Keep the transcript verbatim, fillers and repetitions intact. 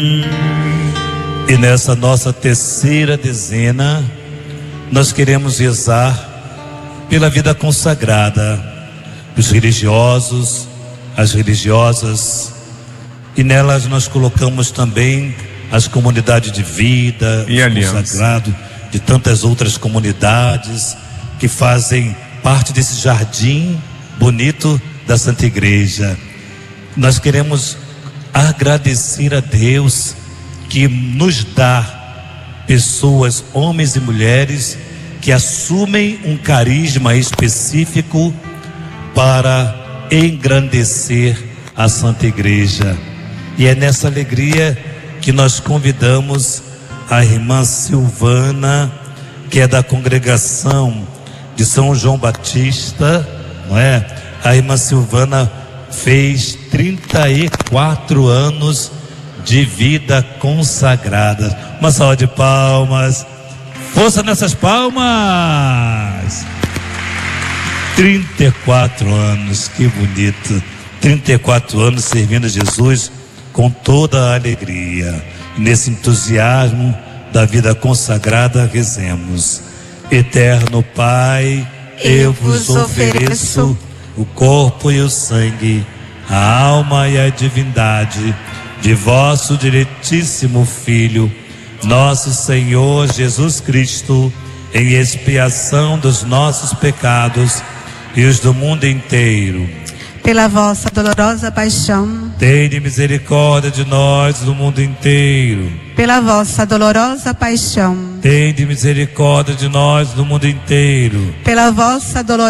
E nessa nossa terceira dezena, nós queremos rezar pela vida consagrada, os religiosos, as religiosas, e nelas nós colocamos também as comunidades de vida, e os consagrados, de tantas outras comunidades que fazem parte desse jardim bonito da Santa Igreja. Nós queremos agradecer a Deus que nos dá pessoas, homens e mulheres, que assumem um carisma específico para engrandecer a Santa Igreja. E é nessa alegria que nós convidamos a irmã Silvana, que é da congregação de São João Batista, não é? A irmã Silvana fez trinta e quatro anos de vida consagrada. Uma salva de palmas. Força nessas palmas. trinta e quatro anos, que bonito. trinta e quatro anos servindo a Jesus com toda a alegria. Nesse entusiasmo da vida consagrada, rezemos. Eterno Pai, eu vos ofereço o corpo e o sangue, a alma e a divindade de vosso diletíssimo Filho, nosso Senhor Jesus Cristo, em expiação dos nossos pecados e os do mundo inteiro. Pela vossa dolorosa paixão, tende misericórdia de nós do mundo inteiro. Pela vossa dolorosa paixão, tende misericórdia de nós do mundo inteiro. Pela vossa dolorosa